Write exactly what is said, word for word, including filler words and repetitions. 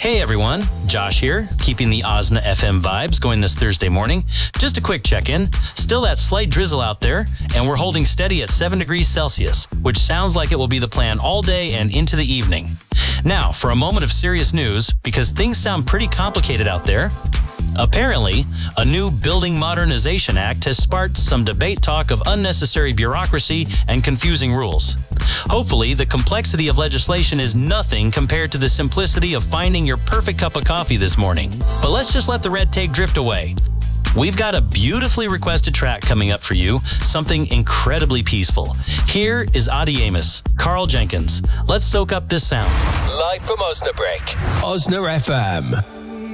Hey everyone, Josh here, keeping the Osna F M vibes going this Thursday morning. Just a quick check-in. Still that slight drizzle out there, and we're holding steady at seven degrees Celsius, which sounds like it will be the plan all day and into the evening. Now, for a moment of serious news, because things sound pretty complicated out there. Apparently, a new Building Modernization Act has sparked some debate talk of unnecessary bureaucracy and confusing rules. Hopefully, the complexity of legislation is nothing compared to the simplicity of finding your perfect cup of coffee this morning. But let's just let the red tape drift away. We've got a beautifully requested track coming up for you, something incredibly peaceful. Here is Adi Amos, Carl Jenkins. Let's soak up this sound. Live from Osnabrück, Osna F M.